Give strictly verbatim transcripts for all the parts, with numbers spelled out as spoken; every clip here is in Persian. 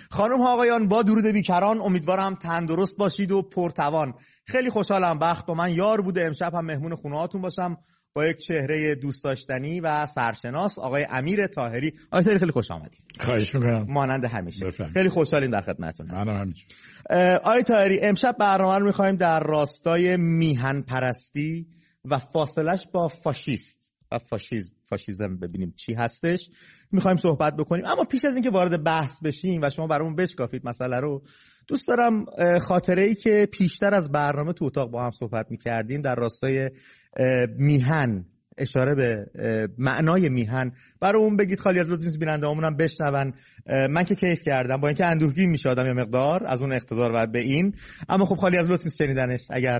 خانم ها آقایان، با درود بیکران، امیدوارم تندرست باشید و پرتوان. خیلی خوشحالم وقت با من یار بوده امشب هم مهمون خونه هاتون باشم با یک چهره دوست داشتنی و سرشناس آقای امیر طاهری. آقای طاهری خیلی خوش آمدید. خواهش میکنم. مانند همیشه. بفهم. خیلی خوشحالیم در خدمتتون هستم. منم همینجور. آقای طاهری، امشب برنامه رو می‌خوایم در راستای میهن پرستی و فاصلش با فاشیست و فاشیسم فاشیسم ببینیم چی هستش می‌خوایم صحبت بکنیم. اما پیش از اینکه وارد بحث بشیم و شما برامون بشکافید مسئله رو، دوست دارم خاطره‌ای که پیشتر از برنامه تو اتاق با هم صحبت می‌کردیم در راستای میهن، اشاره به معنای میهن برای اون بگید، خالی از لطف نیست بیننده‌هامون هم بشنون. من که کیف کردم، با اینکه اندوهگین میشه آدم یه مقدار از اون اقتدار و به این، اما خب خالی از لطف نیست شنیدنش. اگر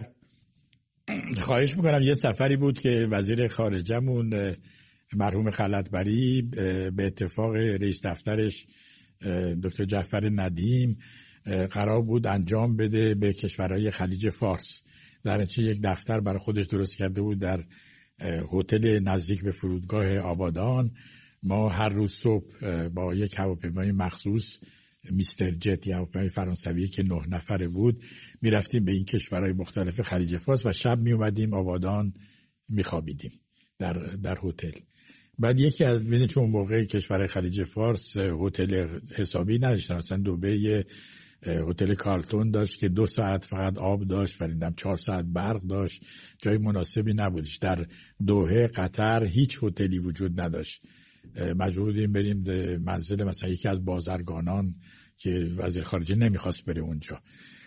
خواهش میکنم. یه سفری بود که وزیر خارجمون مرحوم خلعتبری به اتفاق رئیس دفترش دکتر جعفر ندیم قرار بود انجام بده به کشورهای خلیج فارس. در نتیجه یک دفتر برای خودش درست کرده بود در هتل نزدیک به فرودگاه آبادان. ما هر روز صبح با یک هواپیمای مخصوص میستر جت، یا هواپیمای فرانسوی که نه نفره بود، میرفتیم به این کشورهای مختلف خلیج فارس و شب میومدیم آبادان میخوابیدیم در در هتل. بعد یکی از ببینید چون موقع کشورهای خلیج فارس هتل حسابی نداشتن، مثلا دبی هتل کارلتون داشت که دو ساعت فقط آب داشت، ولیدم چهار ساعت برق داشت، جای مناسبی نبودش. در دوحه قطر هیچ هتلی وجود نداشت، مجبور بودیم بریم منزل مثلا یکی از بازرگانان که وزیر خارجه نمیخواست بره اونجا.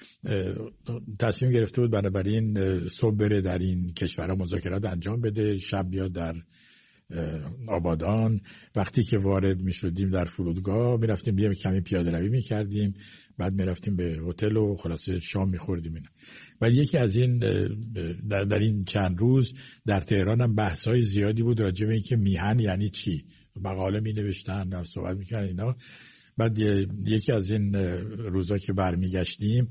تصمیم گرفته بود بنابراین صبح بره در این کشورها مذاکرات انجام بده، شب بیاد در آبادان. وقتی که وارد می شدیم در فرودگاه می رفتیم یه کمی پیاده روی می کردیم، بعد می رفتیم به هتل و خلاصه شام می خوردیم اینا. بعد یکی از این در, در این چند روز در تهران هم بحث های زیادی بود راجع به اینکه میهن یعنی چی، مقاله می نوشتن، صحبت می کردن اینا. بعد یکی از این روزا که برمیگشتیم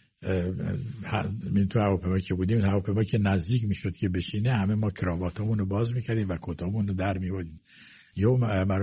من تو هواپیما که بودیم، هواپیما که نزدیک میشد که بشینه، همه ما کراواتامون رو باز میکردیم و کتامون رو در می‌آوردیم.